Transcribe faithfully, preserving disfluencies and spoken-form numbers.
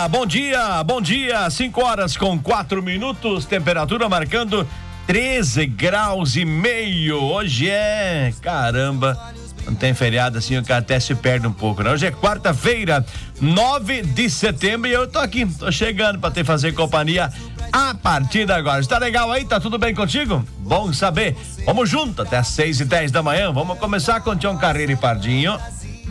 dia, bom dia, bom dia. cinco horas com quatro minutos, temperatura marcando treze graus e meio. Hoje é, caramba, não tem feriado assim, o cara até se perde um pouco, né? Hoje é quarta-feira, nove de setembro, e eu tô aqui, tô chegando pra te fazer companhia a partir de agora. Está legal aí? Tá tudo bem contigo? Bom saber. Vamos junto até às seis e dez da manhã. Vamos começar com Tião Carreiro e Pardinho.